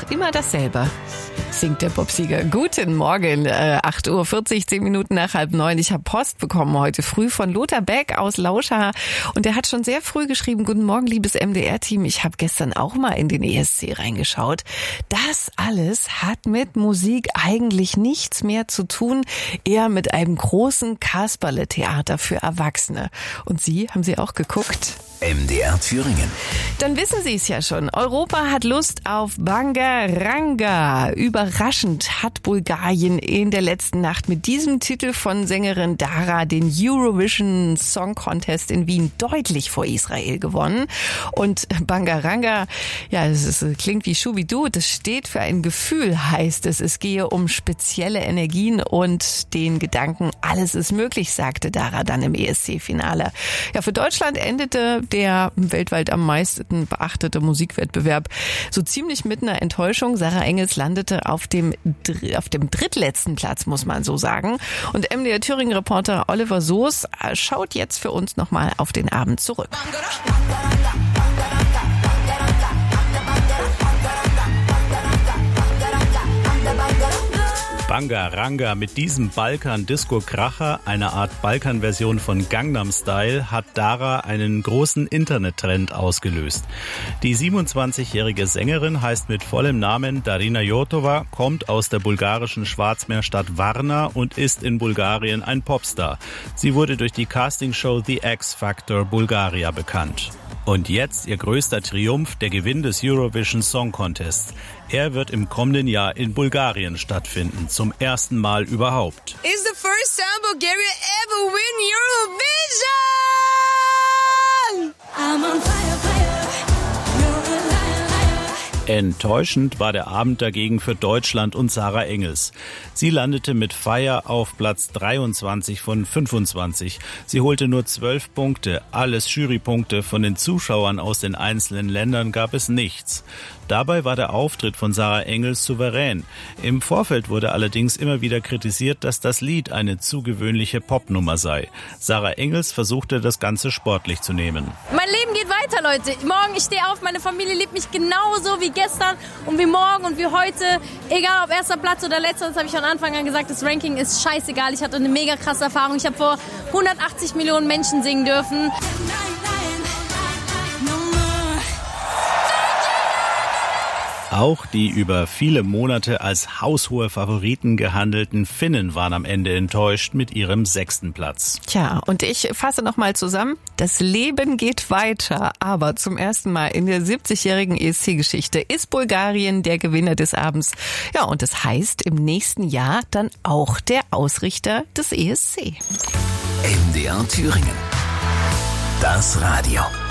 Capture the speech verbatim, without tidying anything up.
immer dasselbe, singt der Popsieger. Guten Morgen, äh, acht Uhr vierzig, zehn Minuten nach halb neun. Ich habe Post bekommen heute früh von Lothar Beck aus Lauscha und der hat schon sehr früh geschrieben, guten Morgen, liebes M D R-Team. Ich habe gestern auch mal in den E S C reingeschaut. Das alles hat mit Musik eigentlich nichts mehr zu tun, eher mit einem großen Kasperle-Theater für Erwachsene. Und Sie, haben Sie auch geguckt? M D R Thüringen. Dann wissen Sie es ja schon. Europa hat Lust auf Bangaranga. Überraschend hat Bulgarien in der letzten Nacht mit diesem Titel von Sängerin Dara den Eurovision Song Contest in Wien deutlich vor Israel gewonnen. Und Bangaranga, ja, es ist, klingt wie Schubidu. Das steht für ein Gefühl, heißt es. Es gehe um spezielle Energien und den Gedanken, alles ist möglich, sagte Dara dann im E S C-Finale. Ja, für Deutschland endete der weltweit am meisten beachtete Musikwettbewerb so ziemlich mit einer Enttäuschung. Sarah Engels landete auf dem auf dem drittletzten Platz, muss man so sagen. Und M D R Thüringen-Reporter Oliver Soos schaut jetzt für uns nochmal auf den Abend zurück. Bangaranga mit diesem Balkan-Disco-Kracher, eine Art Balkan-Version von Gangnam Style, hat Dara einen großen Internettrend ausgelöst. Die siebenundzwanzigjährige Sängerin heißt mit vollem Namen Darina Jotova, kommt aus der bulgarischen Schwarzmeerstadt Varna und ist in Bulgarien ein Popstar. Sie wurde durch die Castingshow The X Factor Bulgaria bekannt. Und jetzt ihr größter Triumph, der Gewinn des Eurovision Song Contests. Er wird im kommenden Jahr in Bulgarien stattfinden, zum ersten Mal überhaupt. It's the first time Bulgaria ever win Eurovision! I'm on fire, fire. Enttäuschend war der Abend dagegen für Deutschland und Sarah Engels. Sie landete mit Fire auf Platz dreiundzwanzig von fünfundzwanzig. Sie holte nur zwölf Punkte. Alles Jurypunkte. Von den Zuschauern aus den einzelnen Ländern gab es nichts. Dabei war der Auftritt von Sarah Engels souverän. Im Vorfeld wurde allerdings immer wieder kritisiert, dass das Lied eine zu gewöhnliche Popnummer sei. Sarah Engels versuchte, das Ganze sportlich zu nehmen. Mein Leben geht weiter, Leute. Morgen, ich stehe auf, meine Familie liebt mich genauso wie gestern und wie morgen und wie heute. Egal ob erster Platz oder letzter, das habe ich von Anfang an gesagt, das Ranking ist scheißegal. Ich hatte eine mega krasse Erfahrung. Ich habe vor hundertachtzig Millionen Menschen singen dürfen. Auch die über viele Monate als haushohe Favoriten gehandelten Finnen waren am Ende enttäuscht mit ihrem sechsten Platz. Tja, und ich fasse nochmal zusammen. Das Leben geht weiter, aber zum ersten Mal in der siebzigjährigen E S C-Geschichte ist Bulgarien der Gewinner des Abends. Ja, und das heißt im nächsten Jahr dann auch der Ausrichter des E S C. M D R Thüringen. Das Radio.